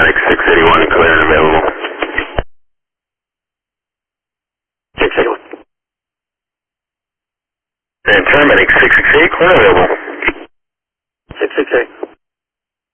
Paramedic 681, clear and available. 681. And Paramedic 668, clear and available.